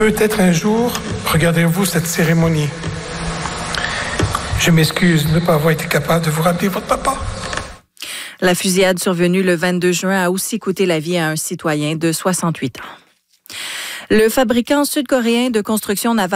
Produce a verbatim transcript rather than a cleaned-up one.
Peut-être un jour, regarderez-vous cette cérémonie. Je m'excuse de ne pas avoir été capable de vous ramener votre papa. La fusillade survenue le vingt-deux juin a aussi coûté la vie à un citoyen de soixante-huit ans. Le fabricant sud-coréen de construction navale